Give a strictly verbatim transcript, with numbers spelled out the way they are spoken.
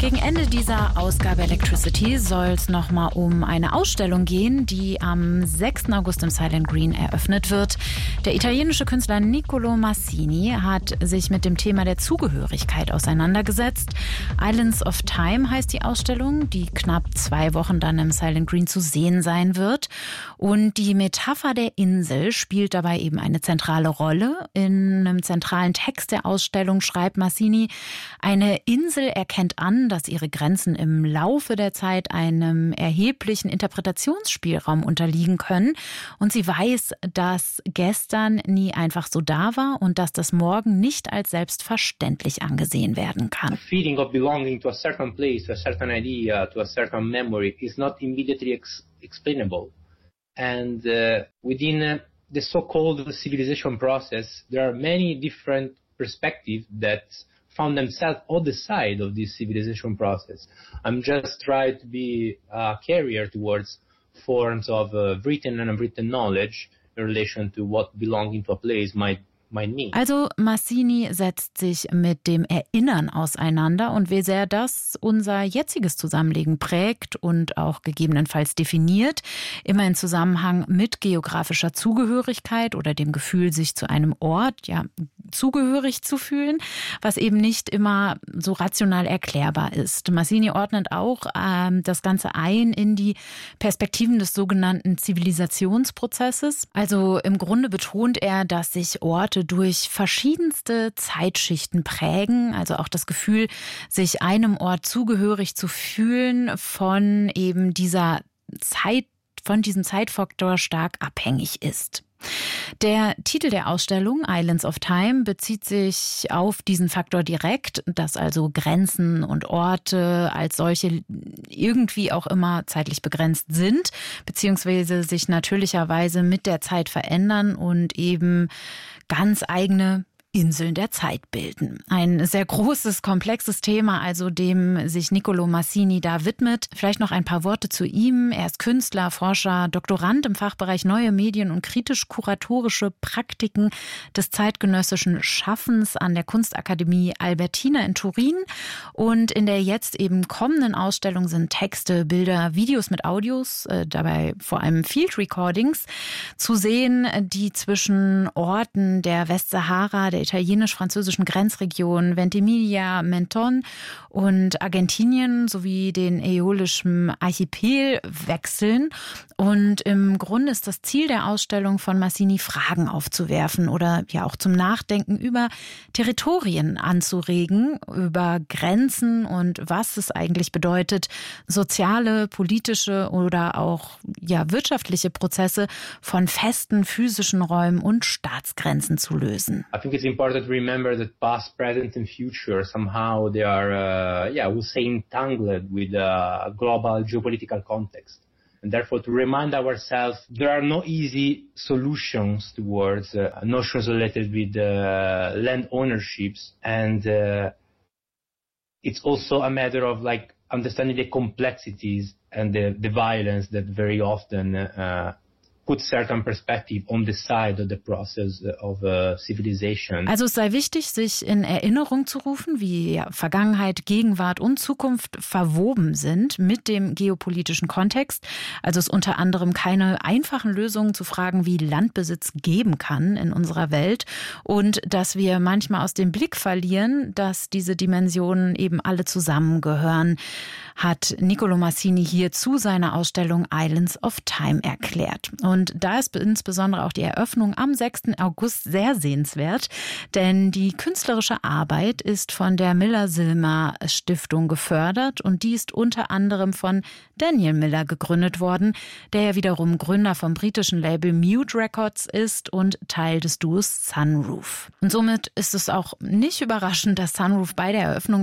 Gegen Ende dieser Ausgabe Electricity soll es nochmal um eine Ausstellung gehen, die am sechsten August im Silent Green eröffnet wird. Der italienische Künstler Niccolò Massini hat sich mit dem Thema der Zugehörigkeit auseinandergesetzt. Islands of Time heißt die Ausstellung, die knapp zwei Wochen dann im Silent Green zu sehen sein wird. Und die Metapher der Insel spielt dabei eben eine zentrale Rolle. In einem zentralen Text der Ausstellung schreibt Massini, eine Insel erkennt an, dass ihre Grenzen im Laufe der Zeit einem erheblichen Interpretationsspielraum unterliegen können. Und sie weiß, dass gestern nie einfach so da war und dass das Morgen nicht als selbstverständlich angesehen werden kann. A feeling of belonging to a certain place, to a certain idea, to a certain memory is not immediately ex- explainable. And uh, within uh, the so-called civilization process, there are many different perspectives that found themselves on the side of this civilization process. I'm just trying to be a carrier towards forms of uh, written and unwritten knowledge in relation to what belonging to a place might Also Massini setzt sich mit dem Erinnern auseinander und wie sehr das unser jetziges Zusammenleben prägt und auch gegebenenfalls definiert, immer in Zusammenhang mit geografischer Zugehörigkeit oder dem Gefühl, sich zu einem Ort ja zugehörig zu fühlen, was eben nicht immer so rational erklärbar ist. Massini ordnet auch ähm, das Ganze ein in die Perspektiven des sogenannten Zivilisationsprozesses. Also im Grunde betont er, dass sich Orte durch verschiedenste Zeitschichten prägen, also auch das Gefühl, sich einem Ort zugehörig zu fühlen, von eben dieser Zeit, von diesem Zeitfaktor stark abhängig ist. Der Titel der Ausstellung, Islands of Time, bezieht sich auf diesen Faktor direkt, dass also Grenzen und Orte als solche irgendwie auch immer zeitlich begrenzt sind, beziehungsweise sich natürlicherweise mit der Zeit verändern und eben ganz eigene Inseln der Zeit bilden. Ein sehr großes, komplexes Thema, also dem sich Niccolò Massini da widmet. Vielleicht noch ein paar Worte zu ihm. Er ist Künstler, Forscher, Doktorand im Fachbereich Neue Medien und kritisch-kuratorische Praktiken des zeitgenössischen Schaffens an der Kunstakademie Albertina in Turin. Und in der jetzt eben kommenden Ausstellung sind Texte, Bilder, Videos mit Audios, äh, dabei vor allem Field Recordings, zu sehen, die zwischen Orten der Westsahara, der italienisch-französischen Grenzregion Ventimiglia, Menton und Argentinien sowie den äolischen Archipel wechseln. Und im Grunde ist das Ziel der Ausstellung von Massini, Fragen aufzuwerfen oder ja auch zum Nachdenken über Territorien anzuregen, über Grenzen und was es eigentlich bedeutet, soziale, politische oder auch ja wirtschaftliche Prozesse von festen physischen Räumen und Staatsgrenzen zu lösen. I think it's important to remember that past, present and future somehow they are, uh, yeah, I would say entangled with a global geopolitical context. And therefore to remind ourselves there are no easy solutions towards uh, notions related with uh, land ownerships. And uh, it's also a matter of like understanding the complexities and the, the violence that very often uh, put certain perspective on the side of the process of uh, civilization. Also es sei wichtig, sich in Erinnerung zu rufen, wie ja, Vergangenheit, Gegenwart und Zukunft verwoben sind mit dem geopolitischen Kontext. Also es unter anderem keine einfachen Lösungen zu Fragen wie Landbesitz geben kann in unserer Welt und dass wir manchmal aus dem Blick verlieren, dass diese Dimensionen eben alle zusammengehören, hat Niccolò Massini hier zu seiner Ausstellung Islands of Time erklärt. Und da ist insbesondere auch die Eröffnung am sechsten August sehr sehenswert, denn die künstlerische Arbeit ist von der Miller-Silmer-Stiftung gefördert und die ist unter anderem von Daniel Miller gegründet worden, der ja wiederum Gründer vom britischen Label Mute Records ist und Teil des Duos Sunroof. Und somit ist es auch nicht überraschend, dass Sunroof bei der Eröffnung